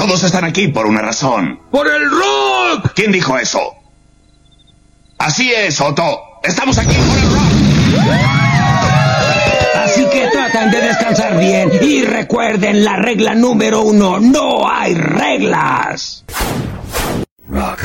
Todos están aquí por una razón. ¡Por el rock! ¿Quién dijo eso? Así es, Otto. Estamos aquí por el rock. Así que traten de descansar bien y recuerden la regla número 1, no hay reglas.